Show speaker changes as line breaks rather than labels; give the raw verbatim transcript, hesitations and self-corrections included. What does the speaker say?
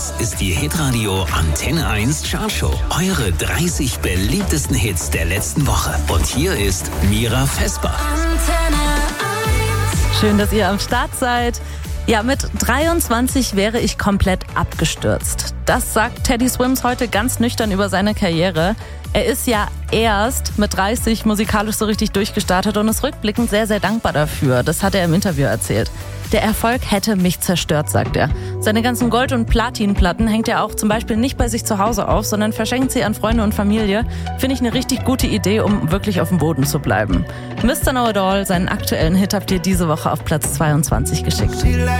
Das ist die Hitradio Antenne eins Chartshow. Eure dreißig beliebtesten Hits der letzten Woche. Und hier ist Mira Vesper.
Schön, dass ihr am Start seid. Ja, mit dreiundzwanzig wäre ich komplett abgestürzt. Das sagt Teddy Swims heute ganz nüchtern über seine Karriere. Er ist ja erst mit dreißig musikalisch so richtig durchgestartet und ist rückblickend sehr, sehr dankbar dafür. Das hat er im Interview erzählt. Der Erfolg hätte mich zerstört, sagt er. Seine ganzen Gold- und Platinplatten hängt er auch zum Beispiel nicht bei sich zu Hause auf, sondern verschenkt sie an Freunde und Familie. Finde ich eine richtig gute Idee, um wirklich auf dem Boden zu bleiben. Mister Know It All, seinen aktuellen Hit, habt ihr diese Woche auf Platz zweiundzwanzig geschickt.